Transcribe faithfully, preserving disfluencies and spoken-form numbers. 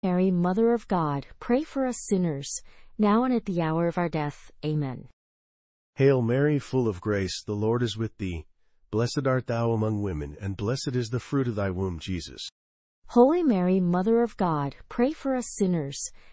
Mary, Mother of God, pray for us sinners, now and at the hour of our death. Amen. Hail Mary, full of grace, the Lord is with thee. Blessed art thou among women, and blessed is the fruit of thy womb, Jesus. Holy Mary, Mother of God, pray for us sinners,